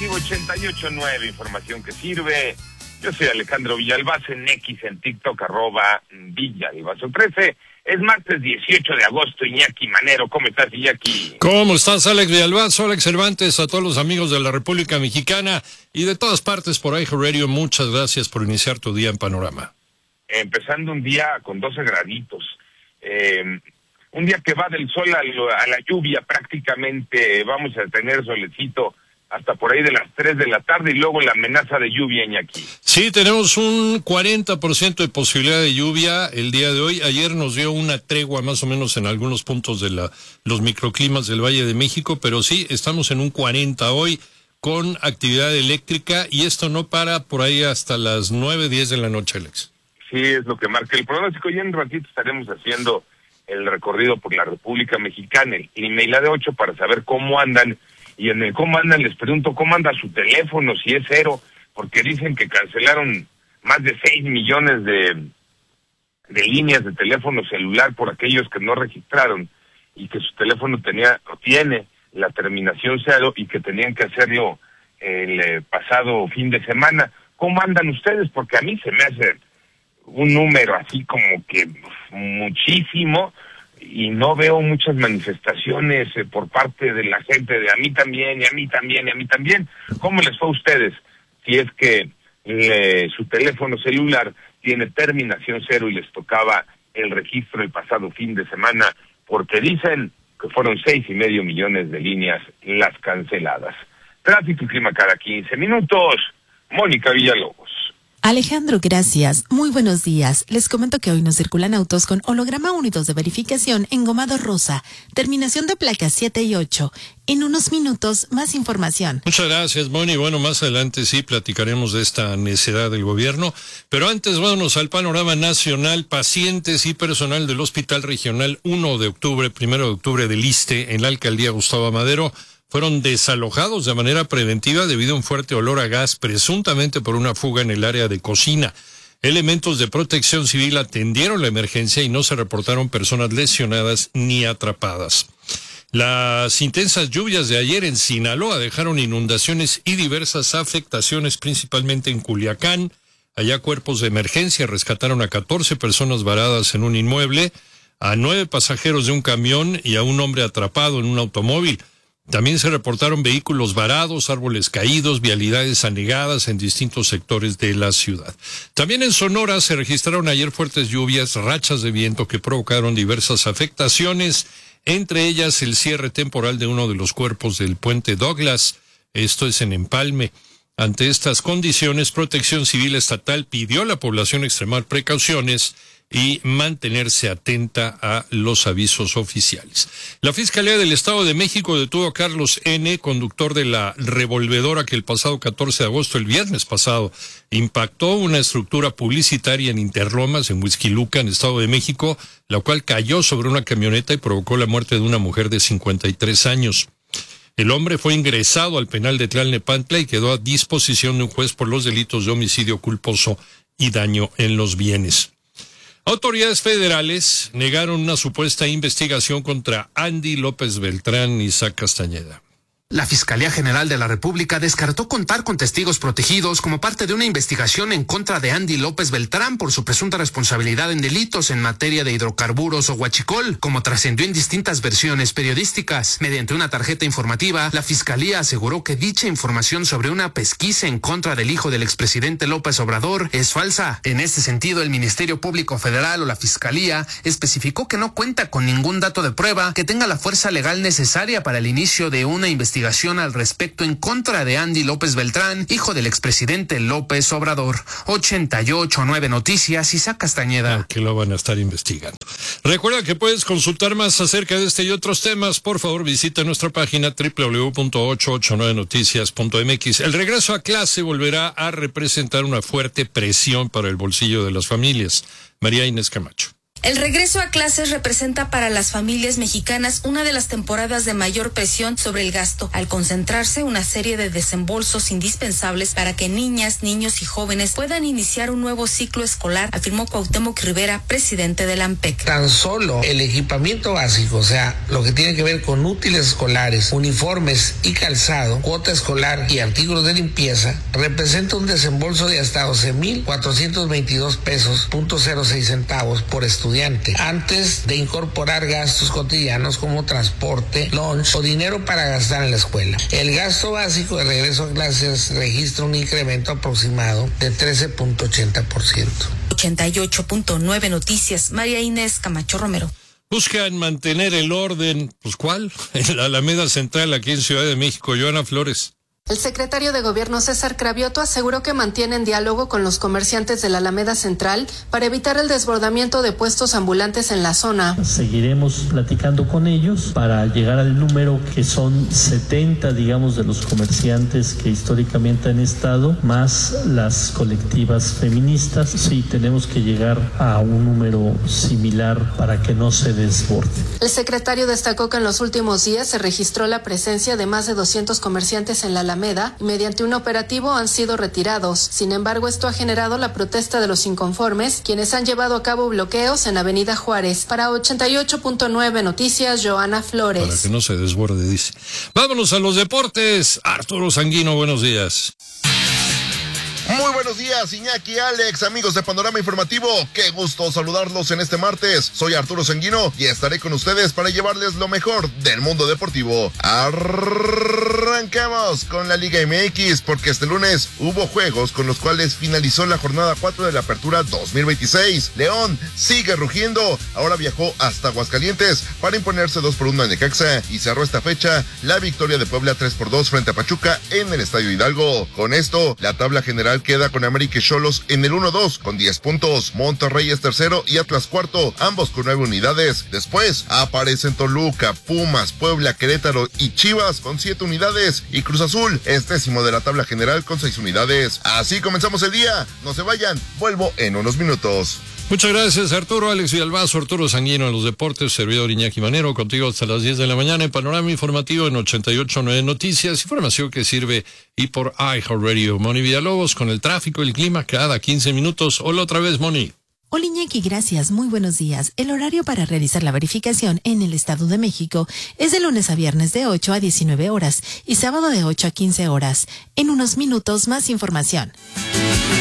Informativo 88.9, información que sirve. Yo soy Alejandro Villalbazo, en X, en TikTok, @Villalbazo13. Es martes 18 de agosto, Iñaki Manero. ¿Cómo estás, Iñaki? ¿Cómo estás, Alex Villalbazo, Alex Cervantes, a todos los amigos de la República Mexicana y de todas partes por iHeart Radio? Muchas gracias por iniciar tu día en Panorama. Empezando un día con 12 graditos. Un día que va del sol a la lluvia prácticamente. Vamos a tener solecito hasta por ahí de las 3 de la tarde y luego la amenaza de lluvia, Iñaki. Sí, tenemos un 40% de posibilidad de lluvia el día de hoy. Ayer nos dio una tregua más o menos en algunos puntos de los microclimas del Valle de México, pero sí, estamos en un 40 hoy con actividad eléctrica y esto no para por ahí hasta las 9, 10 de la noche, Alex. Sí, es lo que marca el pronóstico. Y en un ratito estaremos haciendo el recorrido por la República Mexicana, el clima y la de 8 para saber cómo andan. Y en el cómo andan les pregunto cómo anda su teléfono, si es cero, porque dicen que cancelaron más de 6 millones de líneas de teléfono celular por aquellos que no registraron y que su teléfono tiene la terminación 0 y que tenían que hacerlo el pasado fin de semana. ¿Cómo andan ustedes? Porque a mí se me hace un número así como que muchísimo y no veo muchas manifestaciones por parte de la gente de a mí también, y a mí también, y a mí también. ¿Cómo les fue a ustedes? Si es que su teléfono celular tiene terminación 0 y les tocaba el registro el pasado fin de semana, porque dicen que fueron 6.5 millones de líneas las canceladas. Tráfico y clima cada 15 minutos. Mónica Villalobos. Alejandro, gracias. Muy buenos días. Les comento que hoy no circulan autos con holograma unidos de verificación engomado rosa, terminación de placas 7 y 8. En unos minutos, más información. Muchas gracias, Moni. Bueno, más adelante sí platicaremos de esta necedad del gobierno, pero antes vámonos al panorama nacional. Pacientes y personal del Hospital Regional 1 de octubre del ISSSTE en la alcaldía Gustavo Amadero fueron desalojados de manera preventiva debido a un fuerte olor a gas, presuntamente por una fuga en el área de cocina. Elementos de protección civil atendieron la emergencia y no se reportaron personas lesionadas ni atrapadas. Las intensas lluvias de ayer en Sinaloa dejaron inundaciones y diversas afectaciones, principalmente en Culiacán. Allá cuerpos de emergencia rescataron a 14 personas varadas en un inmueble, a 9 pasajeros de un camión y a un hombre atrapado en un automóvil. También se reportaron vehículos varados, árboles caídos, vialidades anegadas en distintos sectores de la ciudad. También en Sonora se registraron ayer fuertes lluvias, rachas de viento que provocaron diversas afectaciones, entre ellas el cierre temporal de uno de los cuerpos del puente Douglas, esto es en Empalme. Ante estas condiciones, Protección Civil Estatal pidió a la población extremar precauciones y mantenerse atenta a los avisos oficiales. La Fiscalía del Estado de México detuvo a Carlos N., conductor de la revolvedora que el pasado 14 de agosto, el viernes pasado, impactó una estructura publicitaria en Interlomas, en Huixquiluca, en Estado de México, la cual cayó sobre una camioneta y provocó la muerte de una mujer de 53 años. El hombre fue ingresado al penal de Tlalnepantla y quedó a disposición de un juez por los delitos de homicidio culposo y daño en los bienes. Autoridades federales negaron una supuesta investigación contra Andy López Beltrán y Isaac Castañeda. La Fiscalía General de la República descartó contar con testigos protegidos como parte de una investigación en contra de Andy López Beltrán por su presunta responsabilidad en delitos en materia de hidrocarburos o huachicol, como trascendió en distintas versiones periodísticas. Mediante una tarjeta informativa, la Fiscalía aseguró que dicha información sobre una pesquisa en contra del hijo del expresidente López Obrador es falsa. En este sentido, el Ministerio Público Federal o la Fiscalía especificó que no cuenta con ningún dato de prueba que tenga la fuerza legal necesaria para el inicio de una investigación al respecto en contra de Andy López Beltrán, hijo del expresidente López Obrador. 88.9 Noticias, Isaac Castañeda. Que lo van a estar investigando. Recuerda que puedes consultar más acerca de este y otros temas. Por favor, visita nuestra página www.889noticias.mx. El regreso a clase volverá a representar una fuerte presión para el bolsillo de las familias. María Inés Camacho. El regreso a clases representa para las familias mexicanas una de las temporadas de mayor presión sobre el gasto, al concentrarse una serie de desembolsos indispensables para que niñas, niños y jóvenes puedan iniciar un nuevo ciclo escolar, afirmó Cuauhtémoc Rivera, presidente del AMPEC. Tan solo el equipamiento básico, o sea, lo que tiene que ver con útiles escolares, uniformes y calzado, cuota escolar y artículos de limpieza, representa un desembolso de hasta 12,422 pesos, .06 centavos por estudiante, antes de incorporar gastos cotidianos como transporte, lunch o dinero para gastar en la escuela. El gasto básico de regreso a clases registra un incremento aproximado de 13,80%. 88.9 Noticias, María Inés Camacho Romero. Buscan mantener el orden, pues ¿cuál? En la Alameda Central, aquí en Ciudad de México. Joana Flores. El secretario de Gobierno César Cravioto aseguró que mantienen diálogo con los comerciantes de la Alameda Central para evitar el desbordamiento de puestos ambulantes en la zona. Seguiremos platicando con ellos para llegar al número que son 70, digamos, de los comerciantes que históricamente han estado, más las colectivas feministas. Sí, tenemos que llegar a un número similar para que no se desborde. El secretario destacó que en los últimos días se registró la presencia de más de 200 comerciantes en la Alameda y mediante un operativo han sido retirados. Sin embargo, esto ha generado la protesta de los inconformes, quienes han llevado a cabo bloqueos en Avenida Juárez. Para 88.9 Noticias, Joana Flores. Para que no se desborde, dice. Vámonos a los deportes. Arturo Sanguino, buenos días. Muy buenos días, Iñaki, Alex, amigos de Panorama Informativo. Qué gusto saludarlos en este martes. Soy Arturo Sanguino y estaré con ustedes para llevarles lo mejor del mundo deportivo. Arrancamos con la Liga MX porque este lunes hubo juegos con los cuales finalizó la jornada 4 de la Apertura 2026. León sigue rugiendo. Ahora viajó hasta Aguascalientes para imponerse 2-1 en Necaxa y cerró esta fecha la victoria de Puebla 3-2 frente a Pachuca en el Estadio Hidalgo. Con esto, la tabla general queda con América y Xolos en el 1-2 con 10 puntos. Monterrey es tercero y Atlas cuarto, ambos con 9 unidades. Después aparecen Toluca, Pumas, Puebla, Querétaro y Chivas con 7 unidades. Y Cruz Azul es décimo de la tabla general con 6 unidades. Así comenzamos el día. No se vayan, vuelvo en unos minutos. Muchas gracias, Arturo. Alex Villalbazo, Arturo Sanguino en los deportes, servidor Iñaki Manero, contigo hasta las 10 de la mañana en Panorama Informativo en 88.9 Noticias, información que sirve y por iHeartRadio. Moni Villalobos con el tráfico y el clima cada 15 minutos. Hola otra vez, Moni. Hola Iñaki, gracias, muy buenos días. El horario para realizar la verificación en el Estado de México es de lunes a viernes de 8 a 19 horas y sábado de 8 a 15 horas. En unos minutos más información.